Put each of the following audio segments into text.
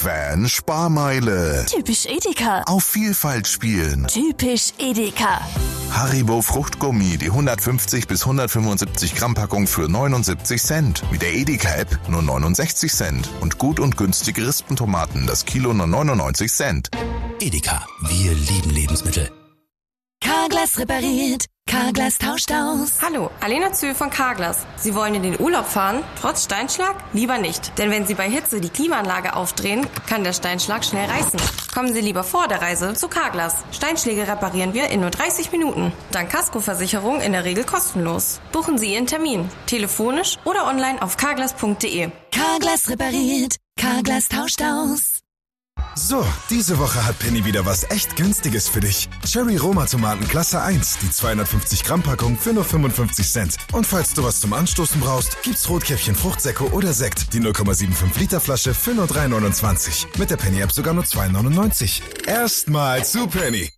Van Sparmeile. Typisch Edeka. Auf Vielfalt spielen. Typisch Edeka. Haribo Fruchtgummi, die 150 bis 175 Gramm Packung für 79 Cent. Mit der Edeka-App nur 69 Cent. Und gut und günstige Rispentomaten, das Kilo nur 99 Cent. Edeka, wir lieben Lebensmittel. Carglass repariert. Carglass tauscht aus. Hallo, Alena Zühl von Carglass. Sie wollen in den Urlaub fahren? Trotz Steinschlag? Lieber nicht. Denn wenn Sie bei Hitze die Klimaanlage aufdrehen, kann der Steinschlag schnell reißen. Kommen Sie lieber vor der Reise zu Carglass. Steinschläge reparieren wir in nur 30 Minuten. Dank Kaskoversicherung in der Regel kostenlos. Buchen Sie Ihren Termin. Telefonisch oder online auf carglass.de. Carglass repariert. Carglass tauscht aus. So, diese Woche hat Penny wieder was echt Günstiges für dich. Cherry Roma Tomaten Klasse 1, die 250 Gramm Packung für nur 55 Cent. Und falls du was zum Anstoßen brauchst, gibt's Rotkäppchen Fruchtsäcke oder Sekt, die 0,75 Liter Flasche für nur 3,29. Mit der Penny App sogar nur 2,99. Erstmal zu Penny.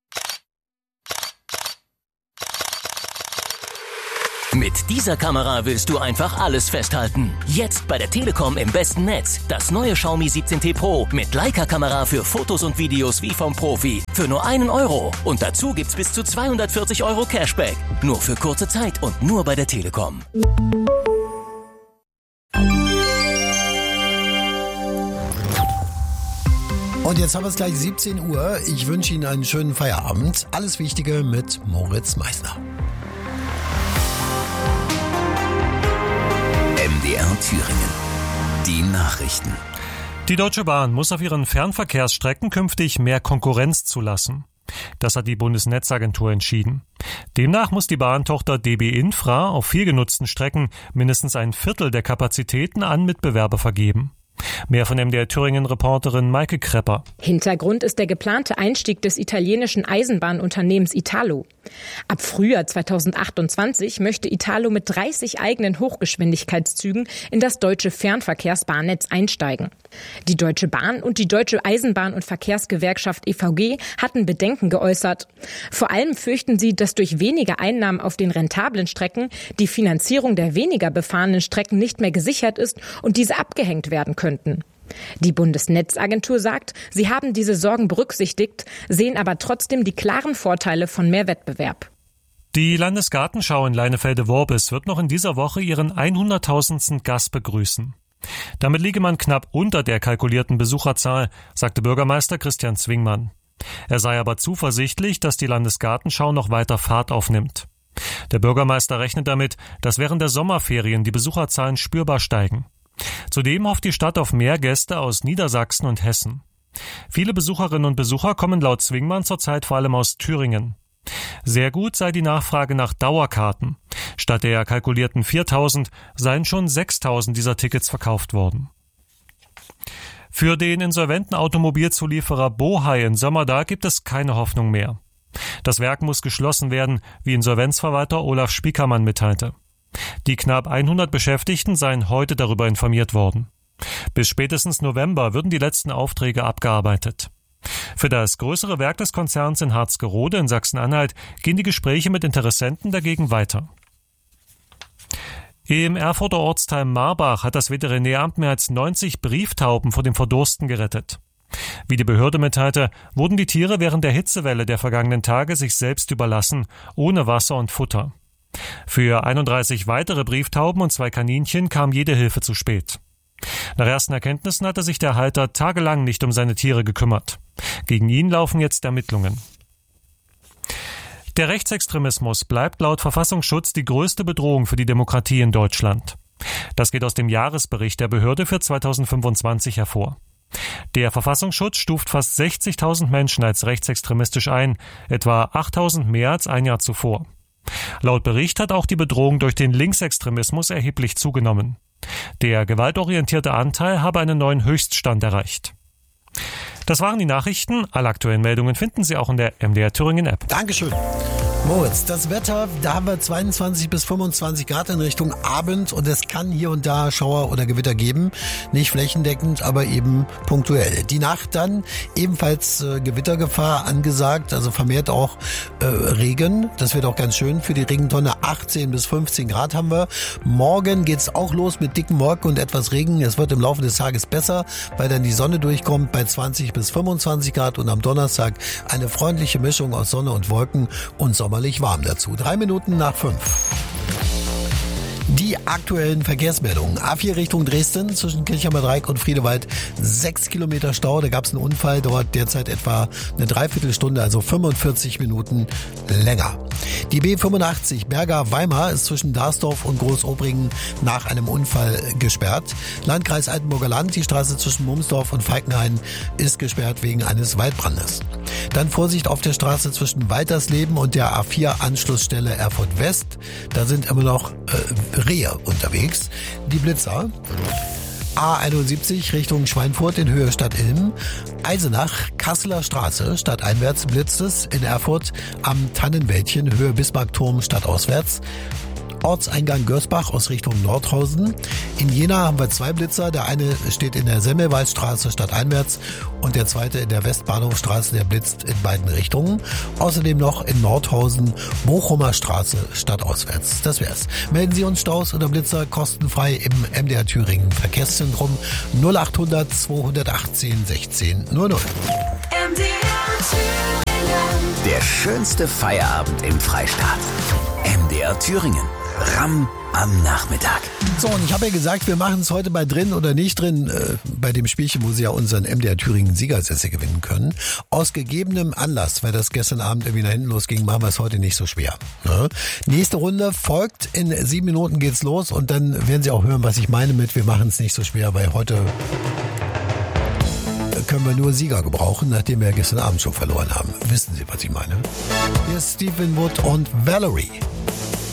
Mit dieser Kamera willst du einfach alles festhalten. Jetzt bei der Telekom im besten Netz. Das neue Xiaomi 17T Pro mit Leica-Kamera für Fotos und Videos wie vom Profi. Für nur €1. Und dazu gibt's bis zu 240 € Cashback. Nur für kurze Zeit und nur bei der Telekom. Und jetzt haben wir es gleich 17 Uhr. Ich wünsche Ihnen einen schönen Feierabend. Alles Wichtige mit Moritz Meissner. MDR Thüringen. Die Nachrichten. Die Deutsche Bahn muss auf ihren Fernverkehrsstrecken künftig mehr Konkurrenz zulassen. Das hat die Bundesnetzagentur entschieden. Demnach muss die Bahntochter DB Infra auf viel genutzten Strecken mindestens ein Viertel der Kapazitäten an Mitbewerber vergeben. Mehr von MDR Thüringen-Reporterin Maike Krepper. Hintergrund ist der geplante Einstieg des italienischen Eisenbahnunternehmens Italo. Ab Frühjahr 2028 möchte Italo mit 30 eigenen Hochgeschwindigkeitszügen in das deutsche Fernverkehrsbahnnetz einsteigen. Die Deutsche Bahn und die Deutsche Eisenbahn- und Verkehrsgewerkschaft EVG hatten Bedenken geäußert. Vor allem fürchten sie, dass durch weniger Einnahmen auf den rentablen Strecken die Finanzierung der weniger befahrenen Strecken nicht mehr gesichert ist und diese abgehängt werden könnten. Die Bundesnetzagentur sagt, sie haben diese Sorgen berücksichtigt, sehen aber trotzdem die klaren Vorteile von mehr Wettbewerb. Die Landesgartenschau in Leinefelde-Worbis wird noch in dieser Woche ihren 100.000. Gast begrüßen. Damit liege man knapp unter der kalkulierten Besucherzahl, sagte Bürgermeister Christian Zwingmann. Er sei aber zuversichtlich, dass die Landesgartenschau noch weiter Fahrt aufnimmt. Der Bürgermeister rechnet damit, dass während der Sommerferien die Besucherzahlen spürbar steigen. Zudem hofft die Stadt auf mehr Gäste aus Niedersachsen und Hessen. Viele Besucherinnen und Besucher kommen laut Zwingmann zurzeit vor allem aus Thüringen. Sehr gut sei die Nachfrage nach Dauerkarten. Statt der kalkulierten 4.000 seien schon 6.000 dieser Tickets verkauft worden. Für den insolventen Automobilzulieferer Bohai in Sömmerda gibt es keine Hoffnung mehr. Das Werk muss geschlossen werden, wie Insolvenzverwalter Olaf Spiekermann mitteilte. Die knapp 100 Beschäftigten seien heute darüber informiert worden. Bis spätestens November würden die letzten Aufträge abgearbeitet. Für das größere Werk des Konzerns in Harzgerode in Sachsen-Anhalt gehen die Gespräche mit Interessenten dagegen weiter. Im Erfurter Ortsteil Marbach hat das Veterinäramt mehr als 90 Brieftauben vor dem Verdursten gerettet. Wie die Behörde mitteilte, wurden die Tiere während der Hitzewelle der vergangenen Tage sich selbst überlassen, ohne Wasser und Futter. Für 31 weitere Brieftauben und 2 Kaninchen kam jede Hilfe zu spät. Nach ersten Erkenntnissen hatte sich der Halter tagelang nicht um seine Tiere gekümmert. Gegen ihn laufen jetzt Ermittlungen. Der Rechtsextremismus bleibt laut Verfassungsschutz die größte Bedrohung für die Demokratie in Deutschland. Das geht aus dem Jahresbericht der Behörde für 2025 hervor. Der Verfassungsschutz stuft fast 60.000 Menschen als rechtsextremistisch ein, etwa 8.000 mehr als ein Jahr zuvor. Laut Bericht hat auch die Bedrohung durch den Linksextremismus erheblich zugenommen. Der gewaltorientierte Anteil habe einen neuen Höchststand erreicht. Das waren die Nachrichten. Alle aktuellen Meldungen finden Sie auch in der MDR Thüringen App. Dankeschön. Moritz, das Wetter, da haben wir 22 bis 25 Grad in Richtung Abend und es kann hier und da Schauer oder Gewitter geben. Nicht flächendeckend, aber eben punktuell. Die Nacht dann ebenfalls Gewittergefahr angesagt, also vermehrt auch Regen. Das wird auch ganz schön für die Regentonne. 18 bis 15 Grad haben wir. Morgen geht's auch los mit dicken Wolken und etwas Regen. Es wird im Laufe des Tages besser, weil dann die Sonne durchkommt bei 20 bis 25 Grad und am Donnerstag eine freundliche Mischung aus Sonne und Wolken und sommerlich warm dazu. 3 Minuten nach 5. Die aktuellen Verkehrsmeldungen. A4 Richtung Dresden zwischen Kirchheimer Dreieck und Friedewald 6 Kilometer Stau. Da gab es einen Unfall, dauert derzeit etwa eine Dreiviertelstunde, also 45 Minuten länger. Die B85 Berga-Weimar ist zwischen Darsdorf und Großobringen nach einem Unfall gesperrt. Landkreis Altenburger Land, die Straße zwischen Mumsdorf und Falkenhain ist gesperrt wegen eines Waldbrandes. Dann Vorsicht auf der Straße zwischen Waltersleben und der A4-Anschlussstelle Erfurt West. Da sind immer noch Rehe unterwegs. Die Blitzer. A71 Richtung Schweinfurt in Höhe Stadt Ilm. Eisenach, Kasseler Straße, stadteinwärts blitzt es. In Erfurt am Tannenwäldchen, Höhe Bismarckturm, stadtauswärts. Ortseingang Görsbach aus Richtung Nordhausen. In Jena haben wir 2 Blitzer. Der eine steht in der Semmelwaldstraße stadteinwärts und der zweite in der Westbahnhofstraße, der blitzt in beiden Richtungen. Außerdem noch in Nordhausen Bochumer Straße stadtauswärts. Das wär's. Melden Sie uns Staus oder Blitzer kostenfrei im MDR Thüringen Verkehrszentrum 0800 218 16 00. Der schönste Feierabend im Freistaat. MDR Thüringen. Ramm am Nachmittag. So, und ich habe ja gesagt, wir machen es heute bei Drin oder nicht drin, bei dem Spielchen, wo Sie ja unseren MDR Thüringen Siegersessel gewinnen können. Aus gegebenem Anlass, weil das gestern Abend irgendwie nach hinten losging, machen wir es heute nicht so schwer. Ne? Nächste Runde folgt, in 7 Minuten geht's los und dann werden Sie auch hören, was ich meine mit, wir machen es nicht so schwer, weil heute können wir nur Sieger gebrauchen, nachdem wir gestern Abend schon verloren haben. Wissen Sie, was ich meine? Hier ist Stephen Wood und Valerie.